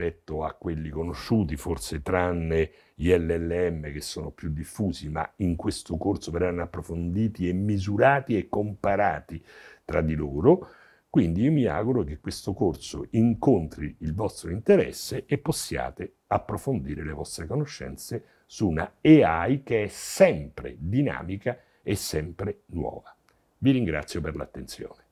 rispetto a quelli conosciuti, forse tranne gli LLM che sono più diffusi, ma in questo corso verranno approfonditi e misurati e comparati tra di loro. Quindi io mi auguro che questo corso incontri il vostro interesse e possiate approfondire le vostre conoscenze su una AI che è sempre dinamica e sempre nuova. Vi ringrazio per l'attenzione.